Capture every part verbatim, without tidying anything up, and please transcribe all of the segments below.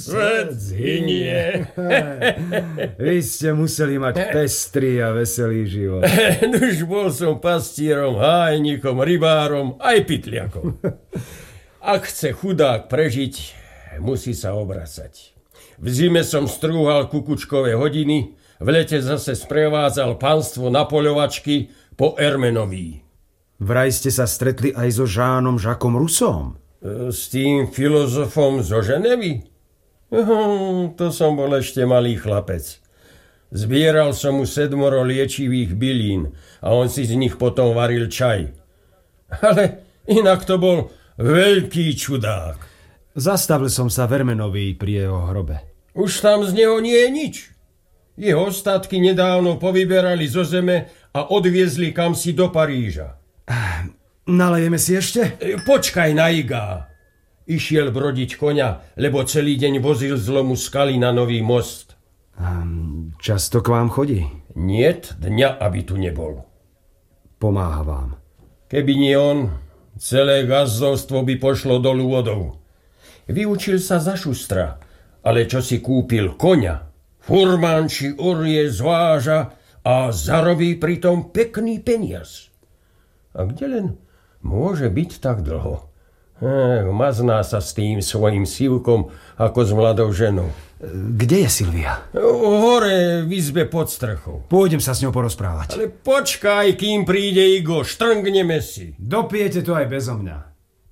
Svet zhynie. Vy ste museli mať pestrý a veselý život. Už bol som pastierom, hájnikom, rybárom, aj pytliakom. Ak chce chudák prežiť, musí sa obracať. V zime som strúhal kukučkové hodiny, v lete zase sprevádzal panstvo na poľovačky po Ermenoví. Vraj ste sa stretli aj so Žánom Žakom Russom. S tým filozofom zo Ženevy? Uhum, to som bol ešte malý chlapec. Zbieral som mu sedmoro liečivých bylín a on si z nich potom varil čaj. Ale inak to bol veľký čudák. Zastavil som sa v Ermenoví pri jeho hrobe. Už tam z neho nie je nič. Jeho ostatky nedávno povyberali zo zeme a odviezli kamsi do Paríža. Nalejeme si ešte? Počkaj na Igá. Išiel brodiť koňa, lebo celý deň vozil z lomu skaly na Nový most. Um, často k vám chodí? Niet dňa, aby tu nebol. Pomáha vám. Keby nie on, celé gazdovstvo by pošlo dolu vodou. Vyučil sa za šustra, ale čo si kúpil koňa, furman či orie zváža a zarobí pritom pekný peniaz. A kde len môže byť tak dlho? Eh, mazná sa s tým svojím sivkom ako s mladou ženou. Kde je Silvia? Hore v izbe pod strechou. Pôjdem sa s ňou porozprávať. Ale počkaj, kým príde Igo, štrngneme si. Dopijete to aj bezo mňa.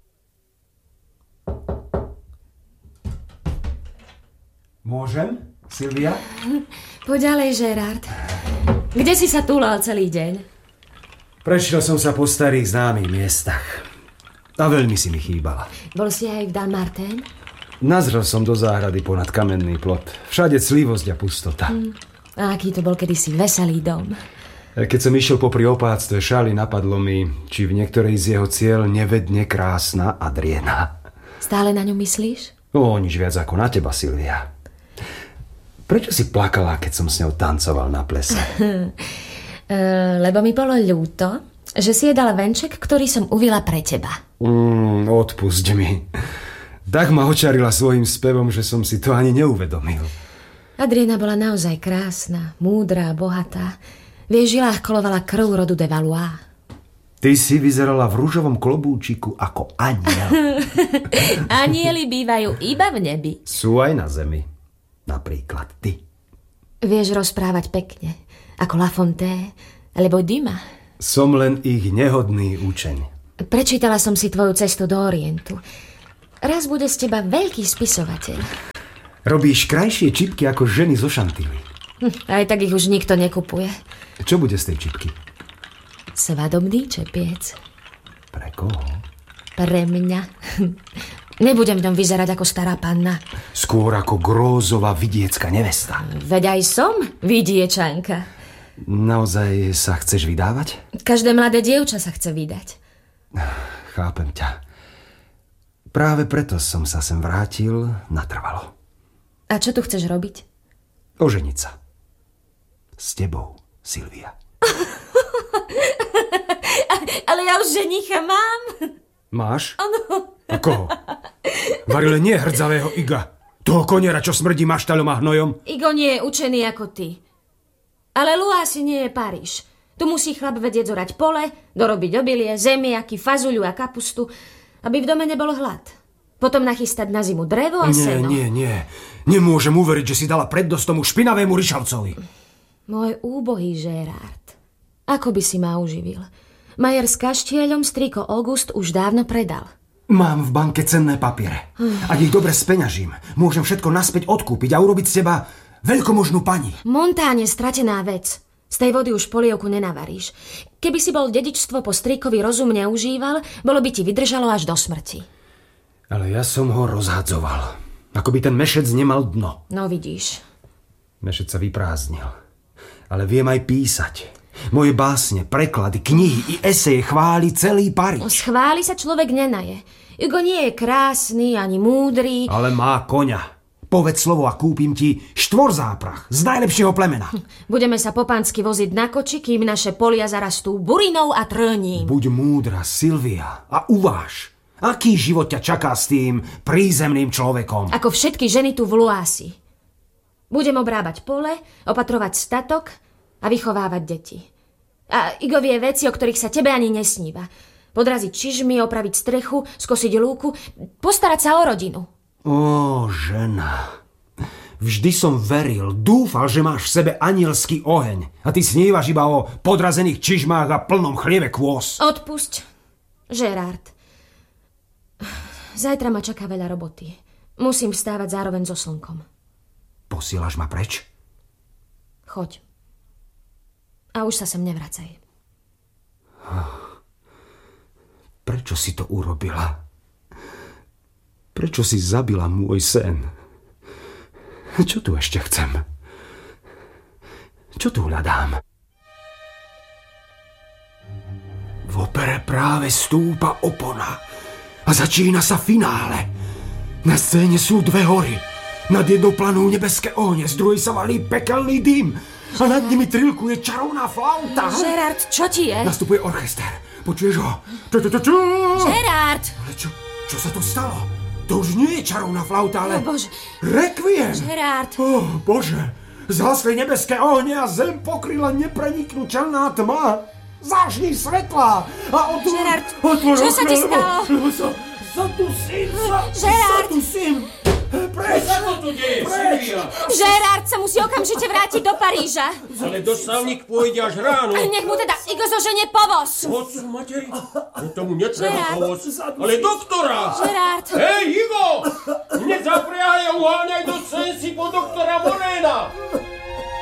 Môžem, Silvia? Poď ďalej, Gerard. Kde si sa túlal celý deň? Prešiel som sa po starých známych miestach. A veľmi si mi chýbala. Bol si aj v Dammartin? Nazrel som do záhrady ponad kamenný plot. Všade clivosť a pustota. Hmm. A aký to bol kedysi veselý dom. Keď som išiel popri opáctve šaly, napadlo mi, či v niektorej z jeho ciel nevedne krásna Adriena. Stále na ňu myslíš? O, nič viac ako na teba, Silvia. Prečo si plakala, keď som s ňou tancoval na plese? uh, lebo mi bolo ľúto, že si jedala venček, ktorý som uvila pre teba. Mm, odpusť mi. Tak ma očarila svojim spevom, že som si to ani neuvedomil. Adriena bola naozaj krásna, múdra, bohatá. V jej žilách kolovala krv rodu de Valois. Ty si vyzerala v ružovom klobúčiku ako aniel. Anieli bývajú iba v nebi. Sú aj na zemi. Napríklad ty. Vieš rozprávať pekne, ako La Fontaine, alebo Dumas. Som len ich nehodný učeň. Prečítala som si tvoju cestu do Orientu. Raz bude z teba veľký spisovateľ. Robíš krajšie čipky ako ženy zo Šantily. Hm, aj tak ich už nikto nekupuje. Čo bude z tej čipky? Svadobný čepiec. Pre koho? Pre mňa. Nebudem v ňom vyzerať ako stará panna. Skôr ako grózová vidiecka nevesta. Veď aj som vidiečanka. Naozaj sa chceš vydávať? Každé mladé dievča sa chce vydať. Chápem ťa. Práve preto som sa sem vrátil natrvalo. A čo tu chceš robiť? Oženiť sa. S tebou, Silvia. Ale ja už ženicha mám. Máš? Áno. A koho? Varile nie hrdzavého Iga. Toho koniera, čo smrdí maštaľom a hnojom. Igo nie je učený ako ty. Ale Luasi nie je Paríž. Tu musí chlap vedieť zorať pole, dorobiť obilie, zemiaky, fazuľu a kapustu, aby v dome nebol hlad. Potom nachystať na zimu drevo a nie, seno. Nie, nie, nie. Nemôžem uveriť, že si dala prednosť tomu špinavému Ryšavcovi. Môj úbohý Gerard. Ako by si ma uživil? Majer s kaštieľom strýko August už dávno predal. Mám v banke cenné papiere. Ak ich dobre speňažím, môžem všetko naspäť odkúpiť a urobiť z teba veľkomožnú pani. Montán je stratená vec. Z tej vody už polievku nenavaríš. Keby si bol dedičstvo po strýkovi rozumne užíval, bolo by ti vydržalo až do smrti. Ale ja som ho rozhadzoval. Ako by ten mešec nemal dno. No vidíš. Mešec sa vyprázdnil. Ale viem aj písať. Moje básne, preklady, knihy i eseje chváli celý Paríž. O schváli sa človek nenaje. Hugo nie je krásny ani múdry. Ale má koňa. Povedz slovo a kúpim ti štvorzáprach z najlepšieho plemena. Budeme sa po pánsky voziť na koči, kým naše polia zarastú burinou a trním. Buď múdra, Silvia, a uváž. Aký život ťa čaká s tým prízemným človekom? Ako všetky ženy tu v Luási. Budem obrábať pole, opatrovať statok a vychovávať deti. A Igovie veci, o ktorých sa tebe ani nesníva. Podraziť čižmy, opraviť strechu, skosiť lúku, postarať sa o rodinu. Ó, žena. Vždy som veril, dúfal, že máš v sebe anielský oheň a ty snívaš iba o podrazených čižmách a plnom chlieve kôs. Odpusť, Gerard. Zajtra ma čaká veľa roboty. Musím vstávať zároveň so slnkom. Posielaš ma preč? Choď. A už sa sem nevracaj. Prečo si to urobila? Prečo si zabila môj sen? Čo tu ešte chcem? Čo tu hľadám? V opere práve stúpa opona a začína sa finále. Na scéne sú dve hory. Nad jednou planú nebeské ohne, z druhej sa valí pekelný dym a nad nimi trilkuje čarovná flauta. Gerard, čo ti je? Nastupuje orchester. Počuješ ho? Gerard! Ale čo, čo sa tu stalo? To už nie je čarovná flauta, ale... Oh, Bože. Rekviem! Gerard! Oh, Bože! Zhasli nebeské ohne a zem pokryla nepreniknuteľná tma. Zážni svetla a otvor... Gerard, otvor čo sa ti stalo? Lebo sa... Zadusím sa... Gerard! Zadusím! Preč! Čo sa to tu deje, Silvia? Gerard sa musí okamžite vrátiť do Paríža. Ale dostavník pôjde až ráno. Nech mu teda Igo zoženie povoz. Otcu materi, no tomu netreba Gerard. povoz, ale doktora. Gerard! Hej, Igo! Nezapriahaj a uháňaj do Sensi po doktora Moréna.